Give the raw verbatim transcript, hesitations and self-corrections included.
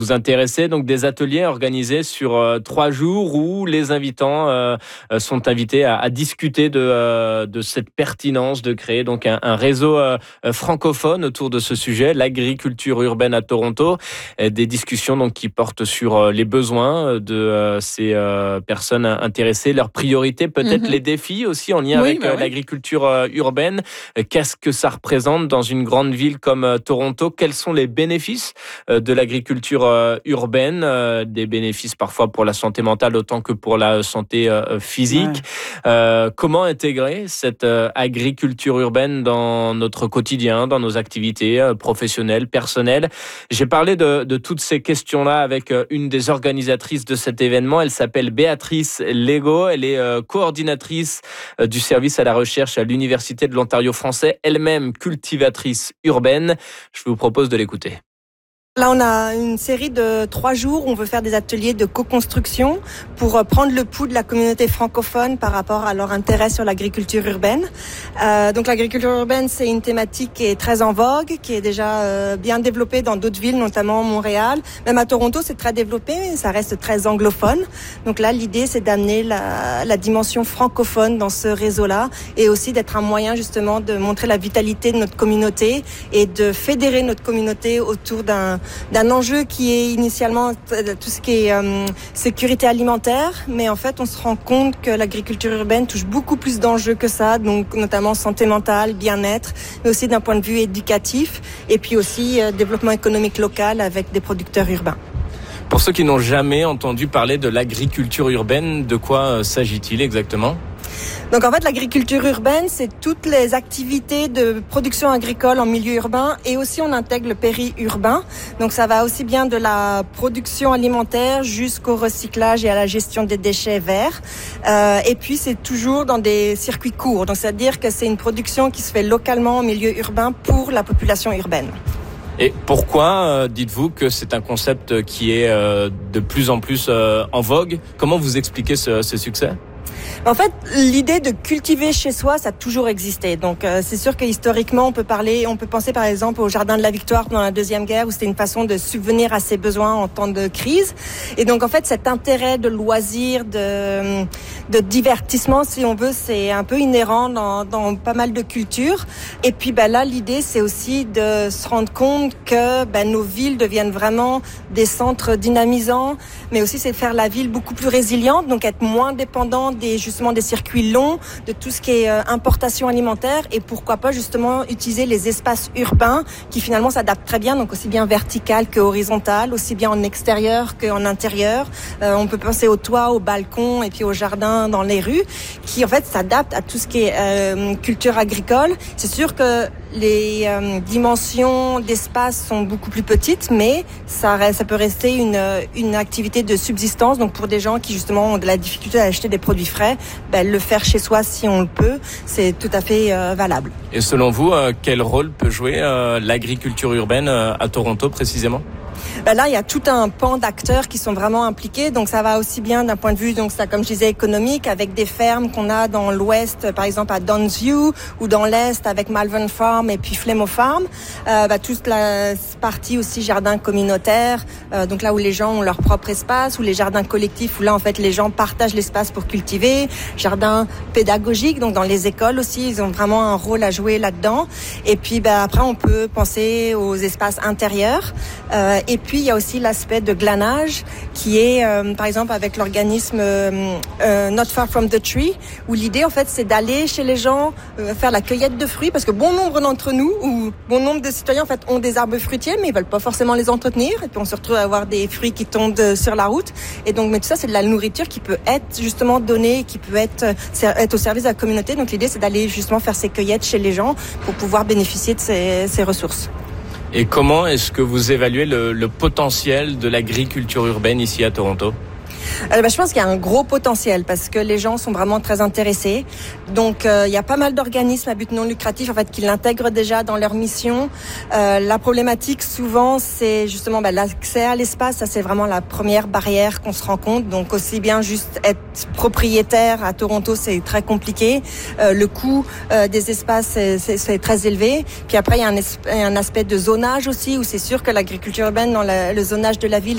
Vous intéressez donc des ateliers organisés sur euh, trois jours où les invitants euh, sont invités à, à discuter de, euh, de cette pertinence de créer donc un, un réseau euh, francophone autour de ce sujet, l'agriculture urbaine à Toronto. Et des discussions donc qui portent sur euh, les besoins de euh, ces euh, personnes intéressées, leurs priorités, peut-être mm-hmm. les défis aussi en lien oui, avec bah euh, oui. l'agriculture euh, urbaine. Qu'est-ce que ça représente dans une grande ville comme euh, Toronto? Quels sont les bénéfices euh, de l'agriculture euh, urbaine, euh, des bénéfices parfois pour la santé mentale autant que pour la santé euh, physique. Ouais. Euh, comment intégrer cette euh, agriculture urbaine dans notre quotidien, dans nos activités euh, professionnelles, personnelles? J'ai parlé de, de toutes ces questions-là avec euh, une des organisatrices de cet événement. Elle s'appelle Béatrice Legault. Elle est euh, coordinatrice euh, du service à la recherche à l'Université de l'Ontario français, elle-même cultivatrice urbaine. Je vous propose de l'écouter. Là, on a une série de trois jours où on veut faire des ateliers de co-construction pour prendre le pouls de la communauté francophone par rapport à leur intérêt sur l'agriculture urbaine. Euh, donc, l'agriculture urbaine, c'est une thématique qui est très en vogue, qui est déjà euh, bien développée dans d'autres villes, notamment Montréal. Même à Toronto, c'est très développé, mais ça reste très anglophone. Donc là, l'idée, c'est d'amener la, la dimension francophone dans ce réseau-là et aussi d'être un moyen, justement, de montrer la vitalité de notre communauté et de fédérer notre communauté autour d'un d'un enjeu qui est initialement tout ce qui est euh, sécurité alimentaire, mais en fait on se rend compte que l'agriculture urbaine touche beaucoup plus d'enjeux que ça, donc notamment santé mentale, bien-être, mais aussi d'un point de vue éducatif, et puis aussi euh, développement économique local avec des producteurs urbains. Pour ceux qui n'ont jamais entendu parler de l'agriculture urbaine, de quoi s'agit-il exactement ? Donc en fait, l'agriculture urbaine, c'est toutes les activités de production agricole en milieu urbain et aussi on intègre le périurbain. Donc ça va aussi bien de la production alimentaire jusqu'au recyclage et à la gestion des déchets verts. Euh, et puis c'est toujours dans des circuits courts. Donc c'est-à-dire que c'est une production qui se fait localement en milieu urbain pour la population urbaine. Et pourquoi euh, dites-vous que c'est un concept qui est euh, de plus en plus euh, en vogue ? Comment vous expliquez ce, ce succès ? En fait, l'idée de cultiver chez soi, ça a toujours existé. Donc, euh, c'est sûr que historiquement, on peut parler, on peut penser par exemple au Jardin de la Victoire pendant la Deuxième Guerre, où c'était une façon de subvenir à ses besoins en temps de crise. Et donc, en fait, cet intérêt de loisir, de, de divertissement, si on veut, c'est un peu inhérent dans, dans pas mal de cultures. Et puis, ben là, l'idée, c'est aussi de se rendre compte que ben, nos villes deviennent vraiment des centres dynamisants, mais aussi c'est de faire la ville beaucoup plus résiliente, donc être moins dépendant des justement des circuits longs, de tout ce qui est euh, importation alimentaire et pourquoi pas justement utiliser les espaces urbains qui finalement s'adaptent très bien, donc aussi bien vertical que horizontal, aussi bien en extérieur qu'en intérieur. Euh, on peut penser au toit, au balcon et puis au jardin dans les rues qui en fait s'adaptent à tout ce qui est euh, culture agricole. C'est sûr que les euh, dimensions d'espace sont beaucoup plus petites, mais ça, ça peut rester une, une activité de subsistance. Donc pour des gens qui justement ont de la difficulté à acheter des produits frais, ben, le faire chez soi si on le peut, c'est tout à fait euh, valable. Et selon vous, euh, quel rôle peut jouer euh, l'agriculture urbaine euh, à Toronto précisément ? Ben là, il y a tout un pan d'acteurs qui sont vraiment impliqués. Donc, ça va aussi bien d'un point de vue, donc ça, comme je disais, économique, avec des fermes qu'on a dans l'ouest, par exemple à Downsview, ou dans l'est avec Malvern Farm et puis Flemo Farm. Euh, ben, toute la partie aussi jardin communautaire, euh, donc là où les gens ont leur propre espace, ou les jardins collectifs où là, en fait, les gens partagent l'espace pour cultiver. Jardin pédagogique, donc dans les écoles aussi, ils ont vraiment un rôle à jouer là-dedans. Et puis, ben, après, on peut penser aux espaces intérieurs. Euh, et puis, il y a aussi l'aspect de glanage qui est, euh, par exemple, avec l'organisme euh, euh, Not Far From The Tree, où l'idée, en fait, c'est d'aller chez les gens, euh, faire la cueillette de fruits, parce que bon nombre d'entre nous, ou bon nombre de citoyens, en fait, ont des arbres fruitiers, mais ils veulent pas forcément les entretenir, et puis on se retrouve à avoir des fruits qui tombent sur la route. Et donc, mais tout ça, c'est de la nourriture qui peut être justement donnée, qui peut être, être au service de la communauté. Donc, l'idée, c'est d'aller justement faire ces cueillettes chez les gens pour pouvoir bénéficier de ces, ces ressources. Et comment est-ce que vous évaluez le, le potentiel de l'agriculture urbaine ici à Toronto ? Euh, bah, je pense qu'il y a un gros potentiel parce que les gens sont vraiment très intéressés. Donc, euh, il y a pas mal d'organismes à but non lucratif en fait qui l'intègrent déjà dans leur mission. Euh, la problématique souvent, c'est justement bah, l'accès à l'espace. Ça, c'est vraiment la première barrière qu'on se rend compte. Donc, aussi bien juste être propriétaire à Toronto, c'est très compliqué. Euh, le coût euh, des espaces, c'est, c'est, c'est très élevé. Puis après, il y a un, es- un aspect de zonage aussi où c'est sûr que l'agriculture urbaine dans la, le zonage de la ville